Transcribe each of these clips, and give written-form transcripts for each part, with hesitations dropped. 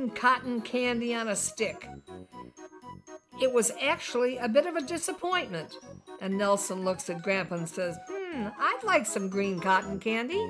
green cotton candy on a stick. It was actually a bit of a disappointment. And Nelson looks at Grandpa and says, I'd like some green cotton candy.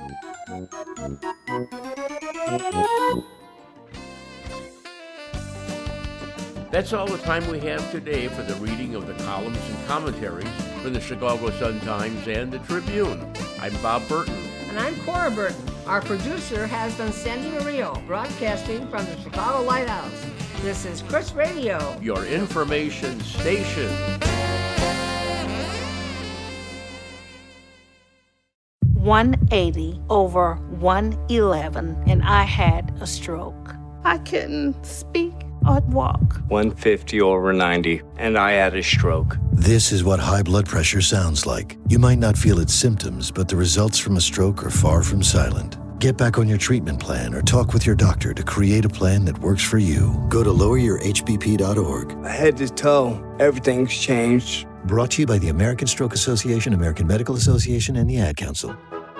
That's all the time we have today for the reading of the columns and commentaries from the Chicago Sun-Times and the Tribune. I'm Bob Burton. And I'm Cora Burton. Our producer has been Sandy Murillo, broadcasting from the Chicago Lighthouse. This is Chris Radio, your information station. $180 over $111, and I had a stroke. I couldn't speak or walk. 150 over 90, and I had a stroke. This is what high blood pressure sounds like. You might not feel its symptoms, but the results from a stroke are far from silent. Get back on your treatment plan or talk with your doctor to create a plan that works for you. Go to loweryourhbp.org. Head to toe, everything's changed. Brought to you by the American Stroke Association, American Medical Association, and the Ad Council.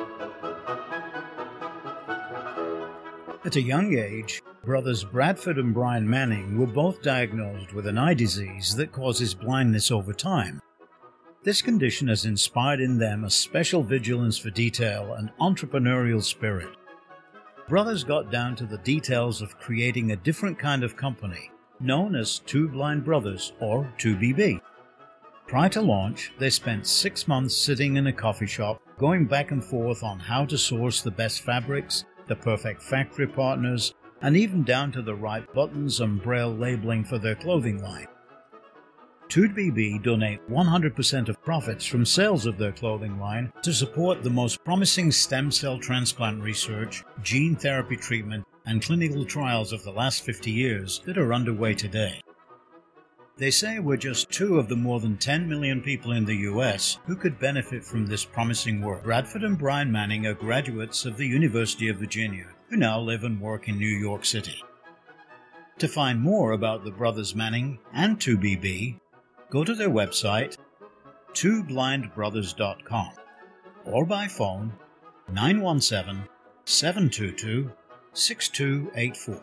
At a young age, brothers Bradford and Brian Manning were both diagnosed with an eye disease that causes blindness over time. This condition has inspired in them a special vigilance for detail and entrepreneurial spirit. Brothers got down to the details of creating a different kind of company, known as Two Blind Brothers, or 2BB. Prior to launch, they spent 6 months sitting in a coffee shop, going back and forth on how to source the best fabrics, the perfect factory partners, and even down to the right buttons and braille labeling for their clothing line. 2BB donate 100% of profits from sales of their clothing line to support the most promising stem cell transplant research, gene therapy treatment, and clinical trials of the last 50 years that are underway today. They say we're just two of the more than 10 million people in the U.S. who could benefit from this promising work. Bradford and Brian Manning are graduates of the University of Virginia, who now live and work in New York City. To find more about the brothers Manning and 2BB, go to their website, twoblindbrothers.com, or by phone 917-722-6284.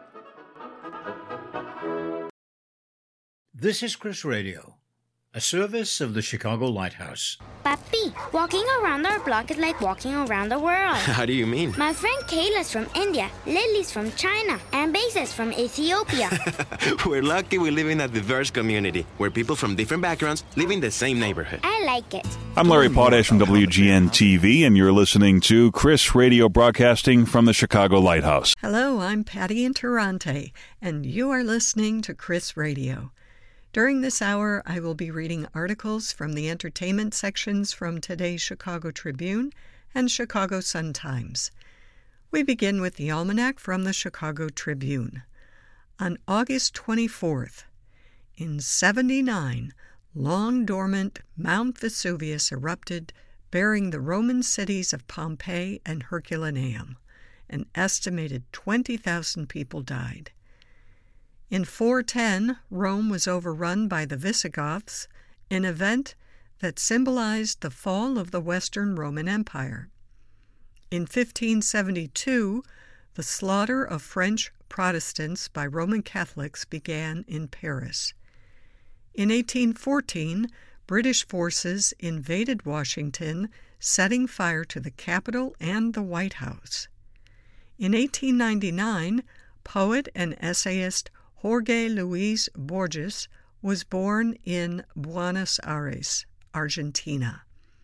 This is Chris Radio, a service of the Chicago Lighthouse. Papi, walking around our block is like walking around the world. How do you mean? My friend Kayla's from India, Lily's from China, and Basa's from Ethiopia. We're lucky we live in a diverse community where people from different backgrounds live in the same neighborhood. I like it. I'm Larry Potash from WGN-TV, and you're listening to Chris Radio, broadcasting from the Chicago Lighthouse. Hello, I'm Patty Interante, and you are listening to Chris Radio. During this hour, I will be reading articles from the entertainment sections from today's Chicago Tribune and Chicago Sun-Times. We begin with the almanac from the Chicago Tribune. On August 24th, in 79, long-dormant Mount Vesuvius erupted, burying the Roman cities of Pompeii and Herculaneum. An estimated 20,000 people died. In 410, Rome was overrun by the Visigoths, an event that symbolized the fall of the Western Roman Empire. In 1572, the slaughter of French Protestants by Roman Catholics began in Paris. In 1814, British forces invaded Washington, setting fire to the Capitol and the White House. In 1899, poet and essayist Jorge Luis Borges was born in Buenos Aires, Argentina.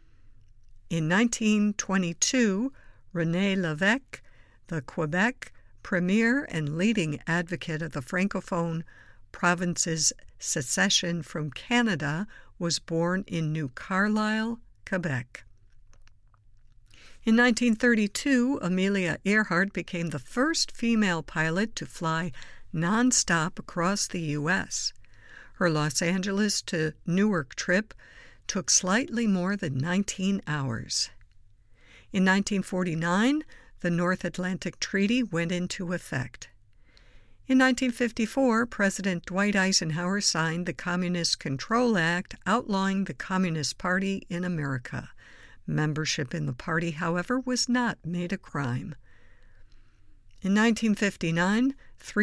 In 1922, René Lévesque, the Quebec premier and leading advocate of the Francophone province's secession from Canada, was born in New Carlisle, Quebec. In 1932, Amelia Earhart became the first female pilot to fly nonstop across the U.S. Her Los Angeles to Newark trip took slightly more than 19 hours. In 1949, the North Atlantic Treaty went into effect. In 1954, President Dwight Eisenhower signed the Communist Control Act outlawing the Communist Party in America. Membership in the party, however, was not made a crime. In 1959,